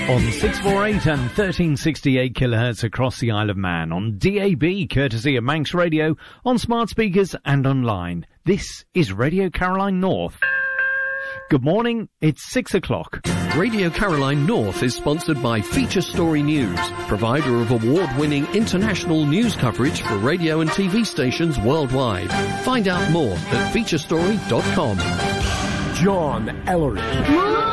On 648 and 1368 kHz across the Isle of Man, on DAB, courtesy of Manx Radio, on smart speakers and online. This is Radio Caroline North. Good morning, it's 6 o'clock. Radio Caroline North is sponsored by Feature Story News, provider of award-winning international news coverage for radio and TV stations worldwide. Find out more at featurestory.com. John Ellery.